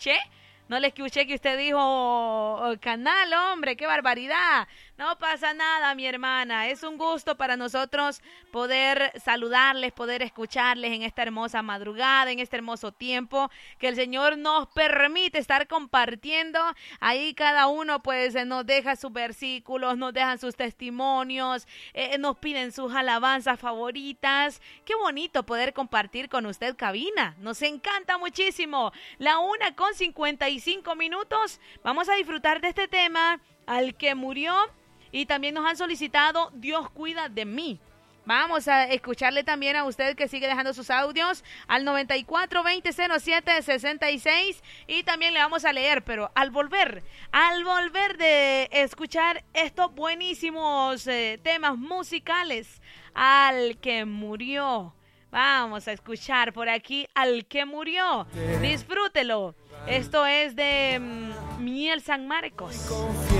escuché. No le escuché que usted dijo canal, hombre, qué barbaridad. No pasa nada, mi hermana. Es un gusto para nosotros poder saludarles, poder escucharles en esta hermosa madrugada, en este hermoso tiempo que el Señor nos permite estar compartiendo. Ahí cada uno pues nos deja sus versículos, nos dejan sus testimonios, nos piden sus alabanzas favoritas. Qué bonito poder compartir con usted cabina. Nos encanta muchísimo. La 1:55. Vamos a disfrutar de este tema, al que murió. Y también nos han solicitado Dios cuida de mí. Vamos a escucharle también a usted que sigue dejando sus audios al 94-20-07-66 y también le vamos a leer, pero al volver de escuchar estos buenísimos temas musicales, al que murió. Vamos a escuchar por aquí al que murió. Disfrútelo. Esto es de Miel San Marcos.